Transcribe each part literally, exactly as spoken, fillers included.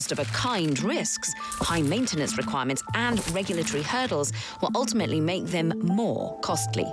of a kind risks, high maintenance requirements and regulatory hurdles will ultimately make them more costly.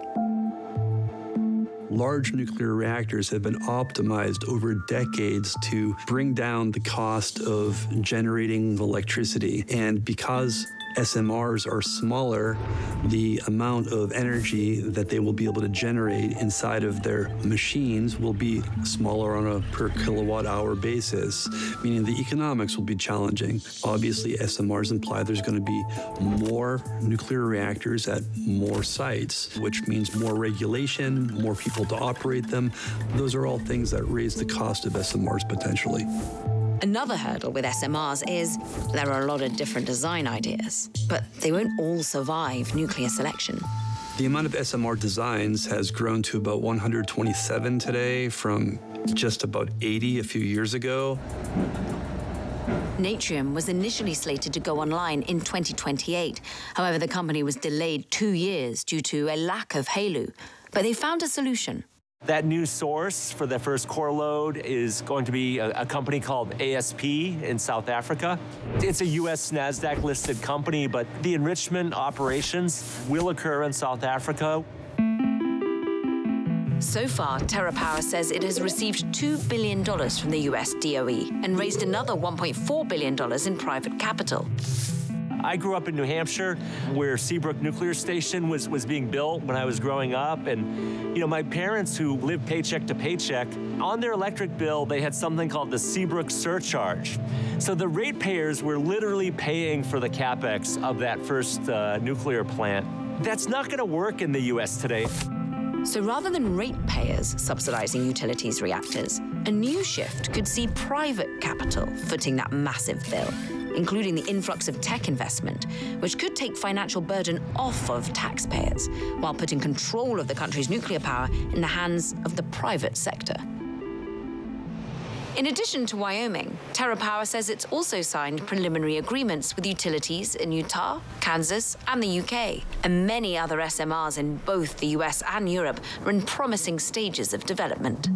Large nuclear reactors have been optimized over decades to bring down the cost of generating electricity. And because S M Rs are smaller, the amount of energy that they will be able to generate inside of their machines will be smaller on a per kilowatt hour basis, meaning the economics will be challenging. Obviously, S M Rs imply there's going to be more nuclear reactors at more sites, which means more regulation, more people to operate them. Those are all things that raise the cost of S M Rs potentially. Another hurdle with S M Rs is there are a lot of different design ideas, but they won't all survive nuclear selection. The amount of S M R designs has grown to about one hundred twenty-seven today from just about eighty a few years ago. Natrium was initially slated to go online in twenty twenty-eight. However, the company was delayed two years due to a lack of HALEU, but they found a solution. That new source for the first core load is going to be a, a company called A S P in South Africa. It's a U S NASDAQ-listed company, but the enrichment operations will occur in South Africa. So far, TerraPower says it has received two billion dollars from the U S D O E and raised another one point four billion dollars in private capital. I grew up in New Hampshire, where Seabrook Nuclear Station was, was being built when I was growing up. And, you know, my parents, who lived paycheck to paycheck, on their electric bill, they had something called the Seabrook surcharge. So the ratepayers were literally paying for the CapEx of that first uh, nuclear plant. That's not going to work in the U S today. So rather than ratepayers subsidizing utilities reactors, a new shift could see private capital footing that massive bill, including the influx of tech investment, which could take financial burden off of taxpayers while putting control of the country's nuclear power in the hands of the private sector. In addition to Wyoming, TerraPower says it's also signed preliminary agreements with utilities in Utah, Kansas, and the U K. And many other S M Rs in both the U S and Europe are in promising stages of development.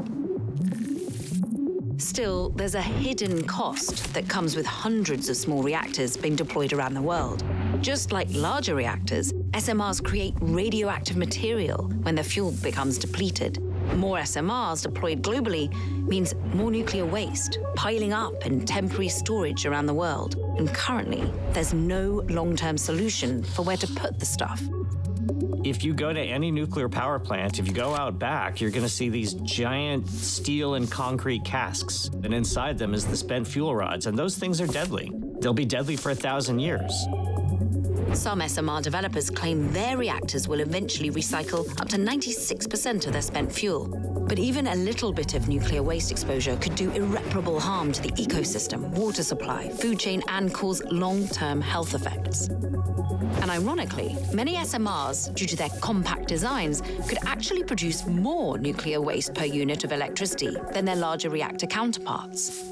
Still, there's a hidden cost that comes with hundreds of small reactors being deployed around the world. Just like larger reactors, S M Rs create radioactive material when the fuel becomes depleted. More S M Rs deployed globally means more nuclear waste piling up in temporary storage around the world. And currently, there's no long-term solution for where to put the stuff. If you go to any nuclear power plant, if you go out back, you're going to see these giant steel and concrete casks. And inside them is the spent fuel rods, and those things are deadly. They'll be deadly for a thousand years. Some S M R developers claim their reactors will eventually recycle up to ninety-six percent of their spent fuel. But even a little bit of nuclear waste exposure could do irreparable harm to the ecosystem, water supply, food chain, and cause long-term health effects. And ironically, many S M Rs, due to their compact designs, could actually produce more nuclear waste per unit of electricity than their larger reactor counterparts.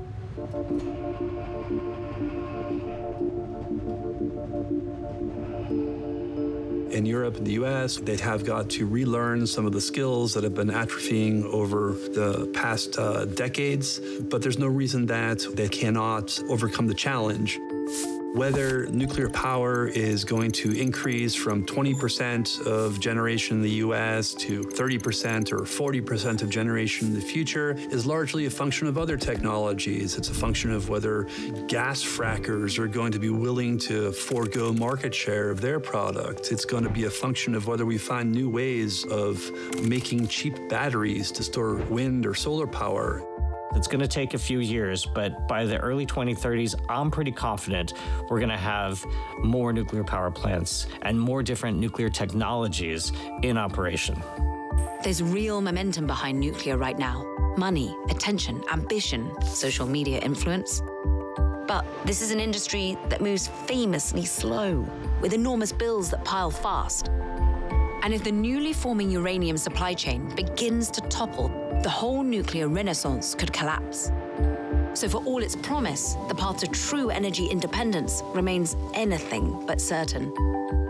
In Europe and the U S, they have got to relearn some of the skills that have been atrophying over the past uh, decades, but there's no reason that they cannot overcome the challenge. Whether nuclear power is going to increase from twenty percent of generation in the U S to thirty percent or forty percent of generation in the future is largely a function of other technologies. It's a function of whether gas frackers are going to be willing to forego market share of their product. It's going to be a function of whether we find new ways of making cheap batteries to store wind or solar power. It's going to take a few years, but by the early twenty thirties, I'm pretty confident we're going to have more nuclear power plants and more different nuclear technologies in operation. There's real momentum behind nuclear right now. Money, attention, ambition, social media influence. But this is an industry that moves famously slow, with enormous bills that pile fast. And if the newly forming uranium supply chain begins to topple, the whole nuclear renaissance could collapse. So for all its promise, the path to true energy independence remains anything but certain.